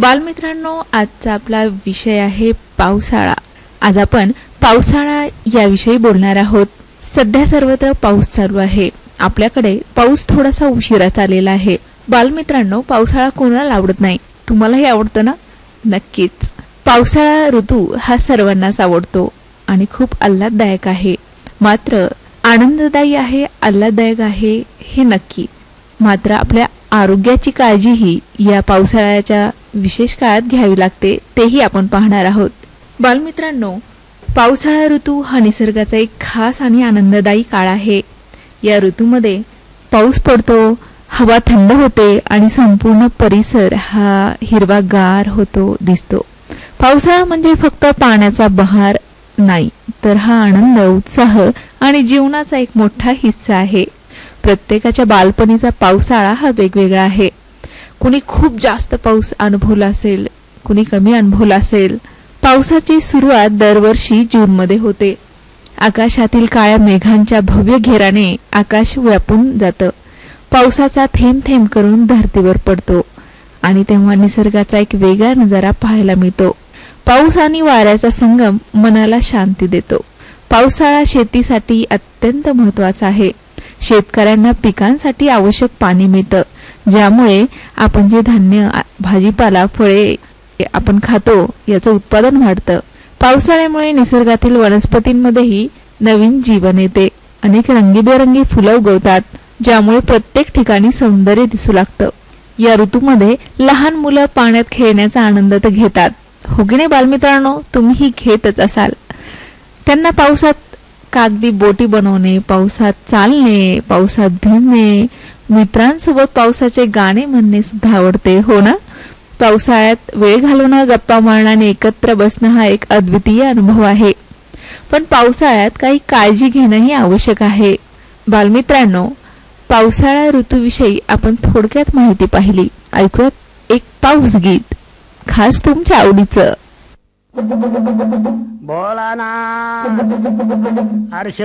बालमित्रांनो, आजचा आपला विषय आहे पावसाळा. आज आपण पावसाळा याविषयी बोलणार आहोत. सध्या सर्वत्र पाऊस चालू आहे. आपल्याकडे पाऊस थोडासा उशिरा आलेला आहे. बालमित्रांनो, पावसाळा कोणाला आवडत नाही? तुम्हालाही आवडतो ना? नक्कीच. पावसाळा ऋतू हा सर्वांनाच आवडतो आणि खूप आल्हाददायक आहे. मात्र आनंददायी आहे, आल्हाददायक आहे हे नक्की. मात्र आपल्या आरोग्याची काळजीही या पावसाळ्याच्या विशेष काळात घ्यावी लागते, तेही आपण पाहणार आहोत. बालमित्रांनो, पावसाळा ऋतू हा निसर्गाचा एक खास आणि आनंददायी काळ आहे. या ऋतूमध्ये पाऊस पडतो, हवा थंड होते आणि संपूर्ण परिसर हा हिरवागार दिसतो. पावसाळा म्हणजे फक्त पाण्याचा बहार नाही, तर हा आनंद, उत्साह आणि जीवनाचा एक मोठा हिस्सा आहे. प्रत्येकाच्या बालपणीचा पावसाळा हा वेगवेगळा आहे. कुणी खूप जास्त पाऊस अनुभवला असेल, कुणी कमी अनुभवला असेल. पावसाची सुरुवात दरवर्षी जूनमध्ये होते. आकाशातील काळ्या मेघांच्या भव्य घेराने आकाश व्यापून जातं. पावसाचा थेंब थेंब करून धरतीवर पडतो आणि तेव्हा निसर्गाचा एक वेगळा नजारा पाहायला मिळतो. पाऊस आणि वाऱ्याचा संगम मनाला शांती देतो. पावसाळा शेतीसाठी अत्यंत महत्त्वाचा आहे. शेतकऱ्यांना पिकांसाठी आवश्यक पाणी मिळतं, ज्यामुळे आपण जे धान्य, भाजीपाला, फळे आपण खातो याचं उत्पादन वाढतं. पावसाळ्यामुळे निसर्गातील वनस्पतींमध्येही नवीन जीवन येते. अनेक रंगीबेरंगी फुलं उगवतात, ज्यामुळे प्रत्येक ठिकाणी सौंदर्य दिसू लागतं. या ऋतूमध्ये लहान मुलं पाण्यात खेळण्याचा आनंद तर घेतात, हो की नाही बालमित्रांनो? तुम्हीही घेतच असाल. त्यांना पावसात कागदी बोटी बनवणे, पावसात चालणे, पावसात भिजणे, मित्रांसोबत पावसाचे गाणे म्हणणे सुद्धा आवडते, हो ना? पावसाळ्यात वेळ घालवणं, गप्पा मारणं आणि एकत्र बसणं हा एक अद्वितीय अनुभव आहे. पण पावसाळ्यात काही काळजी घेणंही आवश्यक आहे. बालमित्रांनो, पावसाळा ऋतूविषयी आपण थोडक्यात माहिती पाहिली. ऐकूयात एक पाऊस गीत, खास तुमच्या आवडीचं. बोला ना.